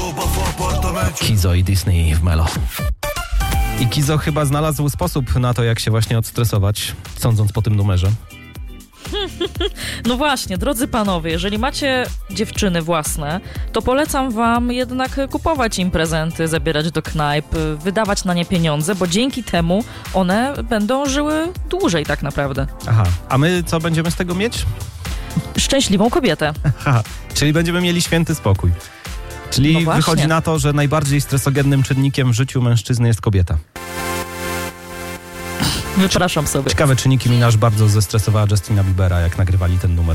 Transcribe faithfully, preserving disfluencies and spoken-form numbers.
Kizo i Disney w Melo. I Kizo chyba znalazł sposób na to, jak się właśnie odstresować, sądząc po tym numerze. No właśnie, drodzy panowie, jeżeli macie dziewczyny własne, to polecam wam jednak kupować im prezenty, zabierać do knajp, wydawać na nie pieniądze, bo dzięki temu one będą żyły dłużej tak naprawdę. Aha, a my co będziemy z tego mieć? Szczęśliwą kobietę. Aha, czyli będziemy mieli święty spokój. Czyli No wychodzi na to, że najbardziej stresogennym czynnikiem w życiu mężczyzny jest kobieta. Wypraszam sobie. Ciekawe, czy Nicki Minaj bardzo zestresowała Justina Biebera, jak nagrywali ten numer.